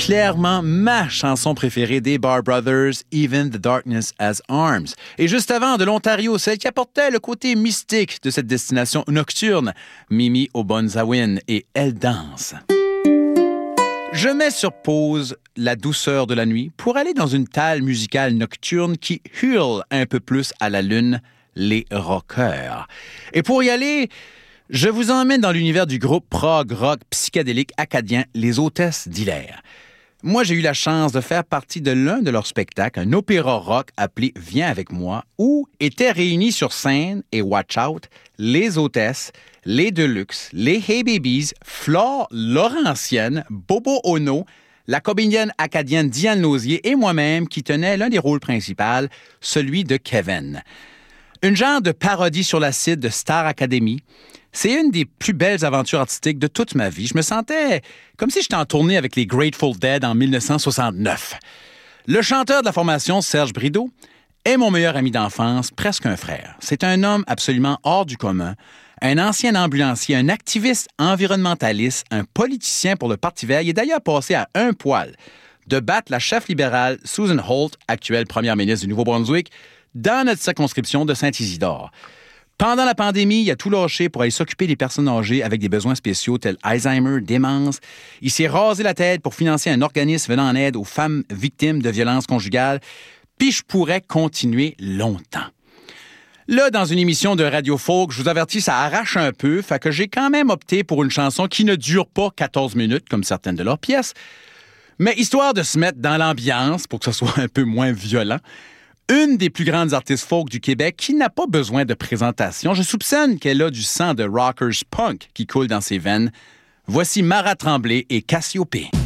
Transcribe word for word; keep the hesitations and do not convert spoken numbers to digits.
clairement ma chanson préférée des Barr Brothers, Even the Darkness Has Arms. Et juste avant, de l'Ontario, celle qui apportait le côté mystique de cette destination nocturne, Mimi Obonzawin et Elle danse. Je mets sur pause la douceur de la nuit pour aller dans une talle musicale nocturne qui hurle un peu plus à la lune, les rockers. Et pour y aller, je vous emmène dans l'univers du groupe prog rock psychédélique acadien Les Hôtesses d'Hilaire. Moi, j'ai eu la chance de faire partie de l'un de leurs spectacles, un opéra rock appelé Viens avec moi, où étaient réunis sur scène, et watch out, les hôtesses, les Deluxe, les Hey Babies, Flore Laurentienne, Bobo Ono, la comédienne acadienne Diane Lausier et moi-même qui tenais l'un des rôles principaux, celui de Kevin. Une genre de parodie sur l'acide de Star Academy. C'est une des plus belles aventures artistiques de toute ma vie. Je me sentais comme si j'étais en tournée avec les Grateful Dead en dix-neuf cent soixante-neuf. Le chanteur de la formation, Serge Brideau, est mon meilleur ami d'enfance, presque un frère. C'est un homme absolument hors du commun, un ancien ambulancier, un activiste environnementaliste, un politicien pour le Parti vert. Il est d'ailleurs passé à un poil de battre la chef libérale Susan Holt, actuelle première ministre du Nouveau-Brunswick, dans notre circonscription de Saint-Isidore. Pendant la pandémie, il a tout lâché pour aller s'occuper des personnes âgées avec des besoins spéciaux tels Alzheimer, démence. Il s'est rasé la tête pour financer un organisme venant en aide aux femmes victimes de violences conjugales. Puis je pourrais continuer longtemps. Là, dans une émission de Radio Folk, je vous avertis, ça arrache un peu, fait que j'ai quand même opté pour une chanson qui ne dure pas quatorze minutes, comme certaines de leurs pièces, mais histoire de se mettre dans l'ambiance pour que ce soit un peu moins violent. Une des plus grandes artistes folk du Québec qui n'a pas besoin de présentation. Je soupçonne qu'elle a du sang de rockers punk qui coule dans ses veines. Voici Mara Tremblay et Cassiopée.